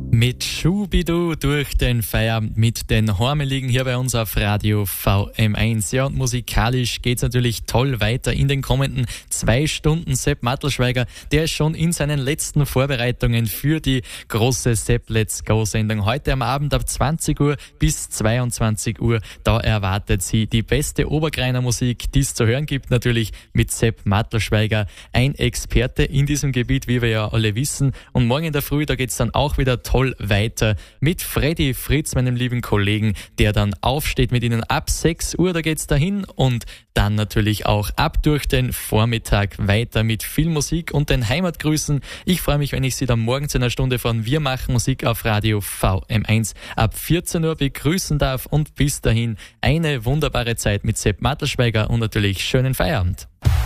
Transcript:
Mit Schubidu durch den Feierabend mit den Hormeligen hier bei uns auf Radio VM1. Ja, und musikalisch geht's natürlich toll weiter in den kommenden 2 Stunden. Sepp Mattelschweiger, der ist schon in seinen letzten Vorbereitungen für die große Sepp Let's Go Sendung. Heute am Abend ab 20 Uhr bis 22 Uhr, da erwartet sie die beste Obergreiner Musik, die es zu hören gibt, natürlich mit Sepp Mattelschweiger, ein Experte in diesem Gebiet, wie wir ja alle wissen. Und morgen in der Früh, da geht's dann auch wieder toll weiter mit Freddy Fritz, meinem lieben Kollegen, der dann aufsteht mit Ihnen ab 6 Uhr, da geht's dahin und dann natürlich auch ab durch den Vormittag weiter mit viel Musik und den Heimatgrüßen. Ich freue mich, wenn ich Sie dann morgen zu einer Stunde von Wir machen Musik auf Radio VM1 ab 14 Uhr begrüßen darf und bis dahin eine wunderbare Zeit mit Sepp Mattelschweiger und natürlich schönen Feierabend.